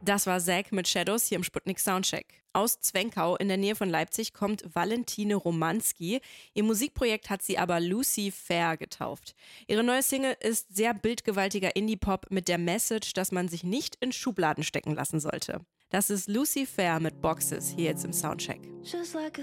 Das war Zack mit Shadows hier im Sputnik Soundcheck. Aus Zwenkau in der Nähe von Leipzig kommt Valentine Romanski. Ihr Musikprojekt hat sie aber Lucy Fair getauft. Ihre neue Single ist sehr bildgewaltiger Indie-Pop mit der Message, dass man sich nicht in Schubladen stecken lassen sollte. Das ist Lucy Fair mit Boxes hier jetzt im Soundcheck. Just like a